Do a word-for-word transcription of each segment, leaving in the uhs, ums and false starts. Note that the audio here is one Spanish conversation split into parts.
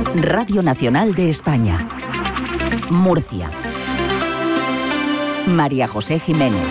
Radio Nacional de España. Murcia. María José Jiménez.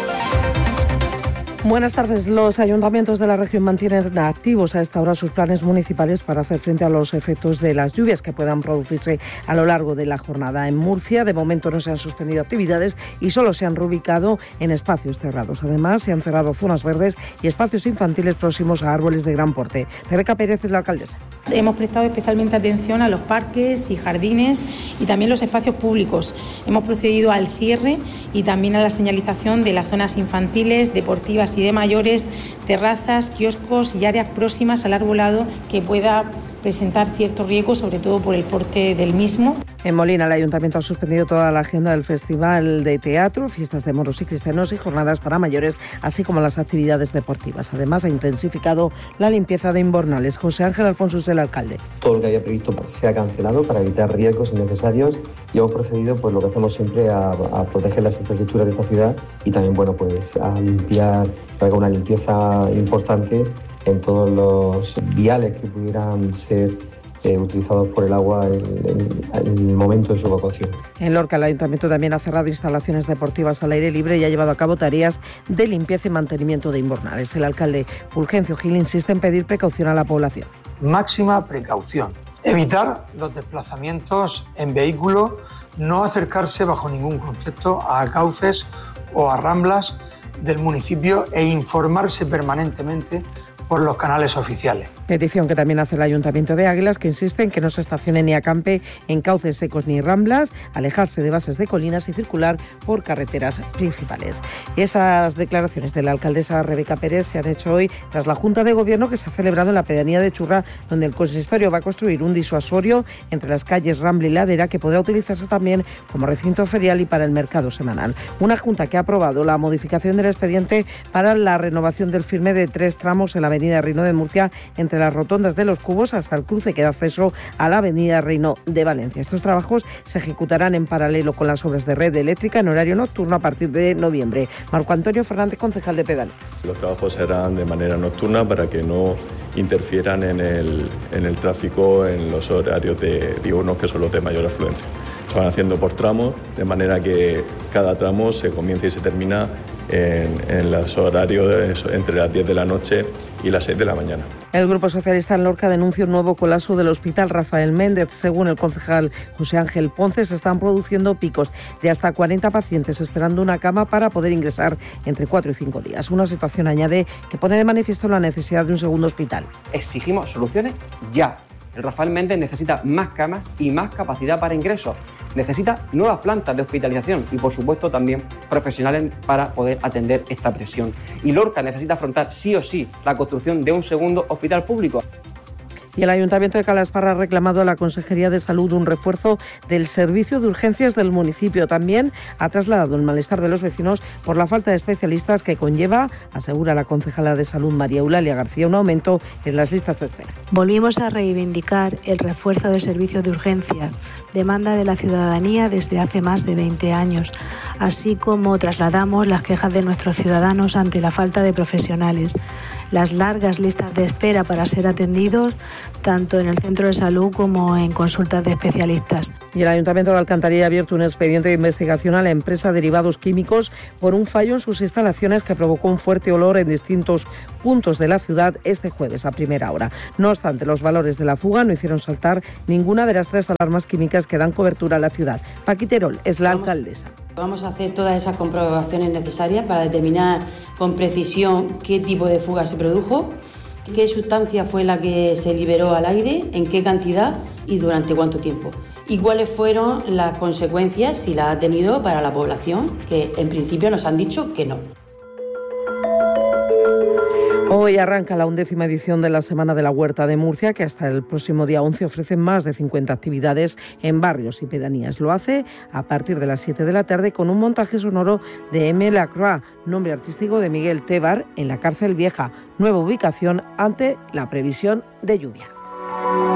Buenas tardes. Los ayuntamientos de la región mantienen activos a esta hora sus planes municipales para hacer frente a los efectos de las lluvias que puedan producirse a lo largo de la jornada. En Murcia, de momento, no se han suspendido actividades y solo se han reubicado en espacios cerrados. Además, se han cerrado zonas verdes y espacios infantiles próximos a árboles de gran porte. Rebeca Pérez es la alcaldesa. Hemos prestado especialmente atención a los parques y jardines y también los espacios públicos. Hemos procedido al cierre y también a la señalización de las zonas infantiles, deportivas y de mayores, terrazas, kioscos y áreas próximas al arbolado que pueda presentar ciertos riesgos, sobre todo por el porte del mismo. En Molina, el Ayuntamiento ha suspendido toda la agenda del Festival de Teatro, fiestas de moros y cristianos y jornadas para mayores, así como las actividades deportivas. Además, ha intensificado la limpieza de invernales. José Ángel Alfonso es el alcalde. Todo lo que había previsto se ha cancelado para evitar riesgos innecesarios y hemos procedido, pues lo que hacemos siempre, a, a proteger las infraestructuras de esta ciudad y también, bueno, pues a limpiar, para una limpieza importante en todos los viales que pudieran ser eh, utilizados por el agua en, en, en el momento de su evacuación. En Lorca, el Ayuntamiento también ha cerrado instalaciones deportivas al aire libre y ha llevado a cabo tareas de limpieza y mantenimiento de invernales. El alcalde Fulgencio Gil insiste en pedir precaución a la población. Máxima precaución. Evitar los desplazamientos en vehículo, no acercarse bajo ningún concepto a cauces o a ramblas del municipio e informarse permanentemente por los canales oficiales. Petición que también hace el Ayuntamiento de Águilas, que insiste en que no se estacione ni acampe en cauces secos ni ramblas, alejarse de bases de colinas y circular por carreteras principales. Esas declaraciones de la alcaldesa Rebeca Pérez se han hecho hoy tras la Junta de Gobierno que se ha celebrado en la pedanía de Churra, donde el consistorio va a construir un disuasorio entre las calles Rambla y Ladera que podrá utilizarse también como recinto ferial y para el mercado semanal. Una Junta que ha aprobado la modificación del expediente para la renovación del firme de tres tramos en la Avenida Reino de Murcia, entre las rotondas de los Cubos hasta el cruce que da acceso a la Avenida Reino de Valencia. Estos trabajos se ejecutarán en paralelo con las obras de red eléctrica en horario nocturno a partir de noviembre. Marco Antonio Fernández, concejal de Pedanías. Los trabajos serán de manera nocturna para que no interfieran en el, en el tráfico en los horarios de diurnos, que son los de mayor afluencia. Se van haciendo por tramos, de manera que cada tramo se comienza y se termina en, en los horarios de, entre las diez de la noche y las seis de la mañana. El Grupo Socialista en Lorca denuncia un nuevo colapso del Hospital Rafael Méndez. Según el concejal José Ángel Ponce, se están produciendo picos de hasta cuarenta pacientes esperando una cama para poder ingresar entre cuatro y cinco días. Una situación, añade, que pone de manifiesto la necesidad de un segundo hospital. Exigimos soluciones ya. El Rafael Méndez necesita más camas y más capacidad para ingresos. Necesita nuevas plantas de hospitalización y, por supuesto, también profesionales para poder atender esta presión. Y Lorca necesita afrontar sí o sí la construcción de un segundo hospital público. Y el Ayuntamiento de Calasparra ha reclamado a la Consejería de Salud un refuerzo del servicio de urgencias del municipio. También ha trasladado el malestar de los vecinos por la falta de especialistas que conlleva, asegura la concejala de Salud María Eulalia García, un aumento en las listas de espera. Volvimos a reivindicar el refuerzo del servicio de urgencias, demanda de la ciudadanía desde hace más de veinte años, así como trasladamos las quejas de nuestros ciudadanos ante la falta de profesionales, las largas listas de espera para ser atendidos, tanto en el centro de salud como en consultas de especialistas. Y el Ayuntamiento de Alcantarilla ha abierto un expediente de investigación a la empresa Derivados Químicos por un fallo en sus instalaciones que provocó un fuerte olor en distintos puntos de la ciudad este jueves a primera hora. No obstante, los valores de la fuga no hicieron saltar ninguna de las tres alarmas químicas que dan cobertura a la ciudad. Paqui Terol es la vamos, alcaldesa. Vamos a hacer todas esas comprobaciones necesarias para determinar con precisión qué tipo de fuga se produjo, qué sustancia fue la que se liberó al aire, en qué cantidad y durante cuánto tiempo. Y cuáles fueron las consecuencias, si las ha tenido, para la población, que en principio nos han dicho que no. Hoy arranca la undécima edición de la Semana de la Huerta de Murcia, que hasta el próximo día once ofrece más de cincuenta actividades en barrios y pedanías. Lo hace a partir de las siete de la tarde con un montaje sonoro de M. Lacroix, nombre artístico de Miguel Tebar, en la Cárcel Vieja, nueva ubicación ante la previsión de lluvia.